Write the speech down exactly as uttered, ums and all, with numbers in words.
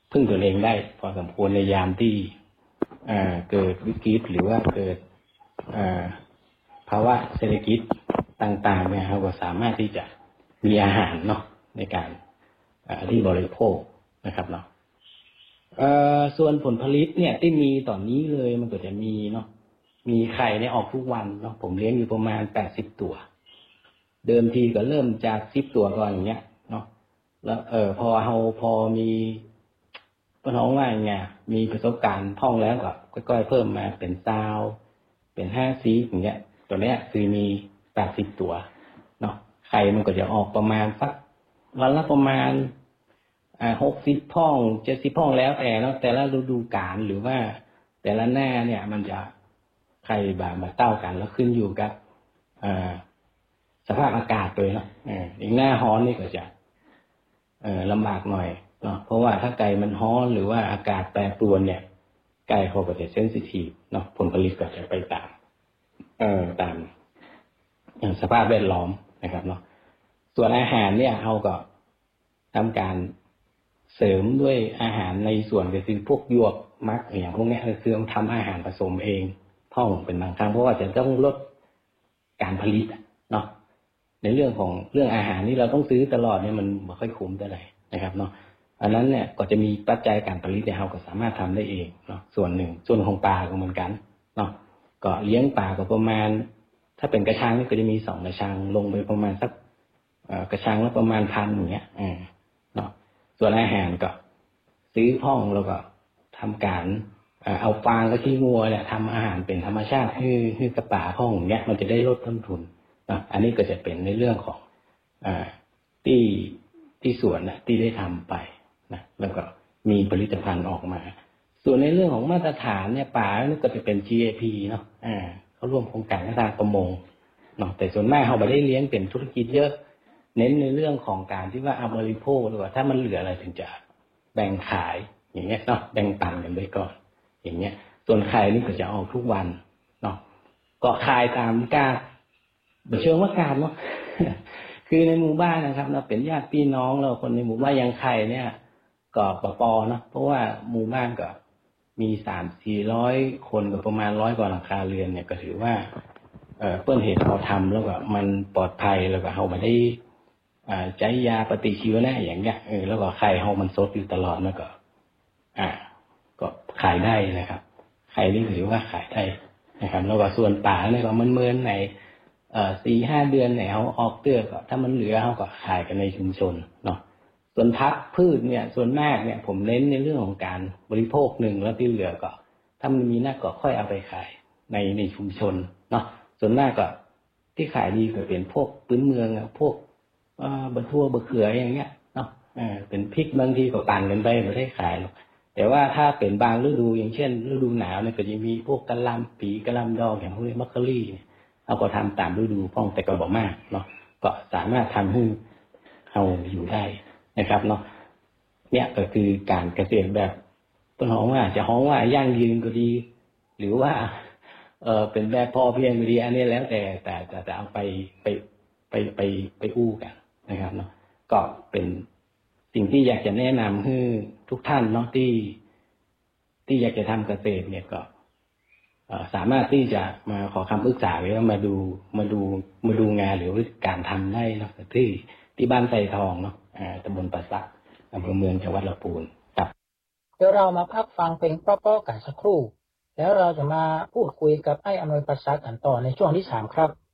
พึ่งตัวเองได้พอสมควรในยามที่เกิดวิกฤตหรือว่าเกิดภาวะเศรษฐกิจต่างๆเนี่ยเราก็สามารถที่จะมีอาหารเนาะในการที่บริโภคนะครับเนาะส่วนผลผลิตเนี่ยที่มีตอนนี้เลยมันก็จะมีเนาะมีไข่เนี่ยออกทุกวันเนาะผมเลี้ยงอยู่ประมาณแปดสิบตัวเดิมทีก็เริ่มจากสิบตัวก่อนอย่างเงี้ยเนาะแล้วเออพอเราพอมีก็น้องว่าไงมีประสบการณ์ท่องแล้วก็ค่อยๆเพิ่มมาเป็นซาวเป็นห้าซีอย่างเงี้ยตัวเนี้ยคือมีแปดสิบตัวเนาะไข่มันก็จะออกประมาณสักวันละประมาณอ่าหกสิบพ่องเจ็ดสิบพ่องแล้วแต่เนาะแต่ละฤดูกาลหรือว่าแต่ละหน้าเนี่ยมันจะไข่แบบมาเต้ากันแล้วขึ้นอยู่กับอ่าสภาพอากาศเลยเนาะอีกหน้าฮ้อนนี่ก็จะเอ่อลำบากหน่อยเนาะเพราะว่าถ้าไก่มันฮ้อนหรือว่าอากาศแปรปรวนเนี่ยไก่เขาก็จะเซนซิทีฟเนาะผลผลิตก็จะไปตามเอ่อตามอย่างสภาพแวดล้อมนะครับเนาะส่วนอาหารเนี่ยเราก็ทำการเสริมด้วยอาหารในส่วนก็คือพวกยวกมักอย่างพวกนี้คือทำอาหารผสมเองท่องเป็นบางครั้งเพราะว่าจะต้องลดการผลิตเนาะในเรื่องของเรื่องอาหารนี่เราต้องซื้อตลอดเนี่ยมันไม่ค่อยคุ้มเท่าไหร่นะครับเนาะอันนั้นเนี่ยก็จะมีปัจจัยการผลิตที่เราก็สามารถทำได้เองเนาะส่วนหนึ่งส่วนของปลาก็เหมือนกันเนาะก็เลี้ยงปลาก็ประมาณถ้าเป็นกระชังนี่ก็จะมีสองกระชังลงไปประมาณสักกระชังละประมาณพันอย่างเงี้ยเนาะส่วนอาหารก็ซื้อห้องแล้วก็ทำการเอาฟางกับขี้งัวเนี่ยทำอาหารเป็นธรรมชาติให้ให้กระป๋าห้องอย่างเงี้ยมันจะได้ลดต้นทุนนะอันนี้ก็จะเป็นในเรื่องของอ่าที่ที่สวนนะที่ได้ทำไปนะแล้วก็มีผลิตภัณฑ์ออกมาส่วนในเรื่องของมาตรฐานเนี่ยป่านี่ก็จะเป็น จี เอ พี เนาะอ่าเขาร่วมโครงการทางประมงเนาะแต่ส่วนมากเขาไม่ได้เลี้ยงเป็นธุรกิจเยอะเน้นในเรื่องของการที่ว่าเอาบริโภคหรือว่าถ้ามันเหลืออะไรถึงจะแบ่งขายอย่างเงี้ยเนาะแบ่งปันกันไปก่อนอย่างเงี้ยส่วนไข่นี่ก็จะออกทุกวันเนาะก็ขายตามการไม่เชื่อว่าการเนาะ คือในหมู่บ้านนะครับเราเป็นญาติพี่น้องเราคนในหมู่บ้านยังไข่เนี่ยก็ปปอเนาะเพราะว่าหมู่บ้านก็มีสามสี่ร้อยคนกับประมาณร้อยกว่าหลังคาเรือนเนี่ยก็ถือว่าเอ่อเปิ้ลเหตุเราทำแล้วก็มันปลอดภัยแล้วก็เราไม่ได้อ่าใช้ยาปฏิชีวนะอย่างเงี้ยเออแล้วก็ไข่เรามันสดอยู่ตลอดแล้วก็อ่าก็ขายได้นะครับไข่นี่ถือว่าขายได้นะครับแล้วก็ส่วนป่าเนี่ยก็มันเมินในเอ่อสี่ห้าเดือนเนี่ยเขาออกเตือกถ้ามันเหลือเขาก็ขายกันในชุมชนเนาะส่วนพักพืชเนี่ยส่วนมากเนี่ยผมเน้นในเรื่องของการบริโภคหนึ่งแล้วที่เหลือก็ถ้ามันมีนักก็ค่อยเอาไปขายในในชุมชนเนาะส่วนมากก็ที่ขายดีก็เป็นพวกพื้นเมืองอะพวกเอ่อบะทั่วบะเขืออย่างเงี้ยเนาะเออเป็นพริกบางทีก็ปั่นกันไปไม่ได้ขายหรอกแต่ว่าถ้าเป็นบางฤดูอย่างเช่นฤดูหนาวเนี่ยก็จะมีพวกกะหล่ำปีกะหล่ำดอกอย่างพวกมัคคารี่เราก็ทำตามฤดูพ้องแต่ก็บอกมากเนาะก็สามารถทำให้เราอยู่ได้นะครับเนาะเนี่ยก็คือการเกษตรแบบต้นหอมว่าจะห้องว่ายั่งยืนก็ดีหรือว่าเออเป็นแบบพอเพียงก็ดีอันนี้แล้วแต่แต่จะจะเอาไปไปไปไปไปอู้กันนะครับเนาะก็เป็นสิ่งที่อยากจะแนะนำให้ทุกท่านเนาะที่ที่อยากจะทำเกษตรเนี่ยก็สามารถที่จะมาขอคำปรึกษาหรือมาดูมาดูมาดูงานหรือการทำได้เนาะที่ที่บ้านไทรทองเนาะตำบลปราสาทอำเภอเมืองจังหวัดลำพูนครับเดี๋ยวเรามาพักฟังเพลงเพราะๆกันสักครู่แล้วเราจะมาพูดคุยกับไอ้อำนวยประสาทกันต่อในช่วงที่สามครับ